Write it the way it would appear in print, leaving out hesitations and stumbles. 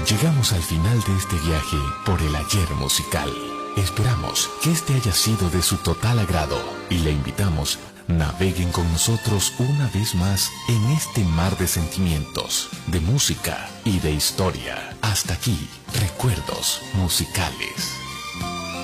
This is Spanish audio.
Llegamos al final de este viaje por el ayer musical. Esperamos que este haya sido de su total agrado y le invitamos, naveguen con nosotros una vez más en este mar de sentimientos, de música y de historia. Hasta aquí, recuerdos musicales.